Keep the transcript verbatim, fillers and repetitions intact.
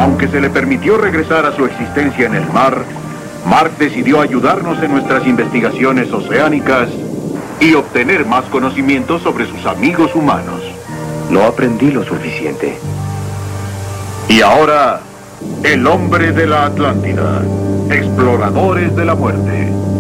Aunque se le permitió regresar a su existencia en el mar, Mark decidió ayudarnos en nuestras investigaciones oceánicas y obtener más conocimientos sobre sus amigos humanos. No aprendí lo suficiente. Y ahora, el hombre de la Atlántida, exploradores de la muerte.